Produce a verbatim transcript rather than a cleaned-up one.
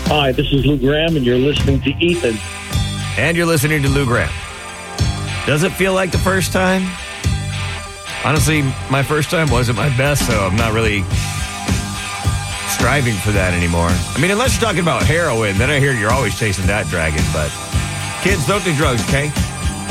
Hi, this is Lou Graham, and you're listening to Ethan. And you're listening to Lou Graham. Does it feel like the first time? Honestly, my first time wasn't my best, so I'm not really striving for that anymore. I mean, unless you're talking about heroin, then I hear you're always chasing that dragon. But kids, don't do drugs, okay?